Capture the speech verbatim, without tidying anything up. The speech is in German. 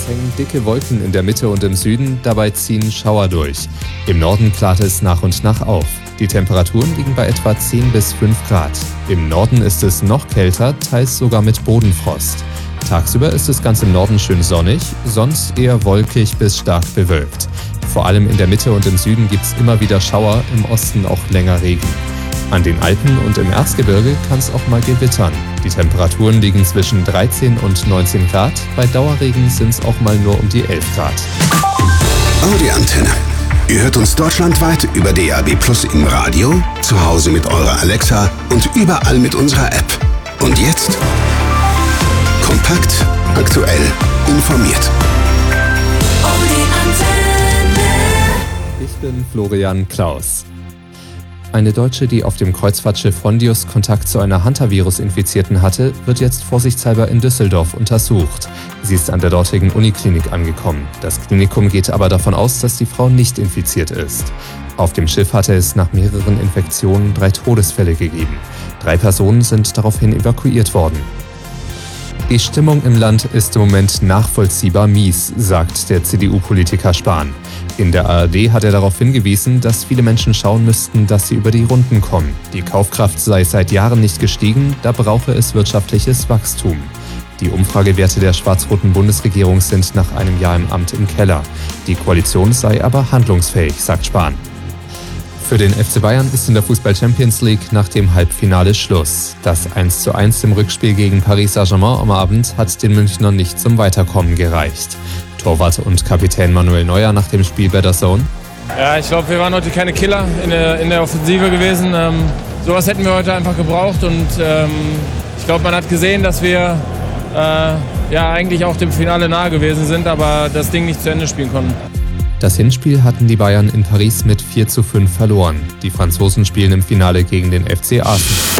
Es hängen dicke Wolken in der Mitte und im Süden, dabei ziehen Schauer durch. Im Norden klart es nach und nach auf. Die Temperaturen liegen bei etwa zehn bis fünf Grad. Im Norden ist es noch kälter, teils sogar mit Bodenfrost. Tagsüber ist es ganz im Norden schön sonnig, sonst eher wolkig bis stark bewölkt. Vor allem in der Mitte und im Süden gibt es immer wieder Schauer, im Osten auch länger Regen. An den Alpen und im Erzgebirge kann es auch mal gewittern. Die Temperaturen liegen zwischen dreizehn und neunzehn Grad, bei Dauerregen sind es auch mal nur um die elf Grad. Audi Antenne. Ihr hört uns deutschlandweit über D A B Plus im Radio, zu Hause mit eurer Alexa und überall mit unserer App. Und jetzt kompakt, aktuell, informiert. Audi Antenne. Ich bin Florian Klaus. Eine Deutsche, die auf dem Kreuzfahrtschiff Hondius Kontakt zu einer Hantavirus-Infizierten hatte, wird jetzt vorsichtshalber in Düsseldorf untersucht. Sie ist an der dortigen Uniklinik angekommen. Das Klinikum geht aber davon aus, dass die Frau nicht infiziert ist. Auf dem Schiff hatte es nach mehreren Infektionen drei Todesfälle gegeben. Drei Personen sind daraufhin evakuiert worden. Die Stimmung im Land ist im Moment nachvollziehbar mies, sagt der C D U-Politiker Spahn. In der A R D hat er darauf hingewiesen, dass viele Menschen schauen müssten, dass sie über die Runden kommen. Die Kaufkraft sei seit Jahren nicht gestiegen, da brauche es wirtschaftliches Wachstum. Die Umfragewerte der schwarz-roten Bundesregierung sind nach einem Jahr im Amt im Keller. Die Koalition sei aber handlungsfähig, sagt Spahn. Für den F C Bayern ist in der Fußball-Champions League nach dem Halbfinale Schluss. Das eins zu eins im Rückspiel gegen Paris Saint-Germain am Abend hat den Münchnern nicht zum Weiterkommen gereicht. Torwart und Kapitän Manuel Neuer nach dem Spiel bei der Zone. Ja, ich glaube, wir waren heute keine Killer in der, in der Offensive gewesen. Ähm, sowas hätten wir heute einfach gebraucht und ähm, ich glaube, man hat gesehen, dass wir äh, ja eigentlich auch dem Finale nahe gewesen sind, aber das Ding nicht zu Ende spielen konnten. Das Hinspiel hatten die Bayern in Paris mit vier zu fünf verloren. Die Franzosen spielen im Finale gegen den F C Arsenal.